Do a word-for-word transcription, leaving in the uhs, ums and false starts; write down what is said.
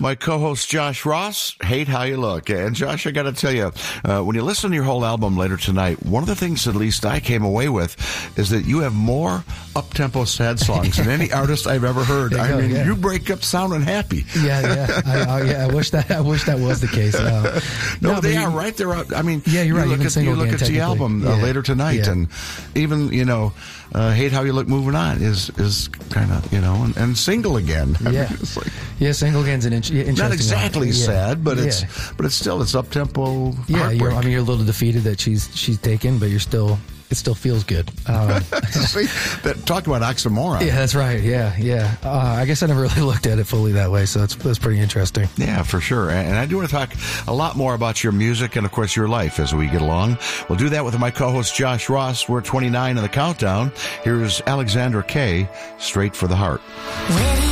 My co-host Josh Ross, Hate How You Look. And Josh, I got to tell you, uh, when you listen to your whole album later tonight, one of the things at least I came away with is that you have more up-tempo sad songs than any artist I've ever heard. I go, mean, yeah. you break up sounding happy. Yeah, yeah. I, I, yeah, I wish that I wish that was the case. Uh, no, no, they but are you, right. They're out. I mean, yeah, you're you right. Look Even at, Single you look Again, at the album uh, yeah. later tonight, yeah. and even you know, uh, Hate How You Look, Moving On is is kind of you know, and, and Single Again. I Yeah, mean, it's like, yeah. Single Again's an in- interesting. not exactly one. sad, yeah. but yeah. it's but it's still it's up tempo. Yeah, you're, I mean, you're a little defeated that she's she's taken, but you're still. It still feels good. Um, See, that, talk about oxymoron. yeah, that's right. Yeah, yeah. Uh, I guess I never really looked at it fully that way, so that's that's pretty interesting. Yeah, for sure. And I do want to talk a lot more about your music and, of course, your life as we get along. We'll do that with my co-host Josh Ross. We're twenty-nine in the countdown. Here's Alexandra Kay, Straight for the Heart. Ready.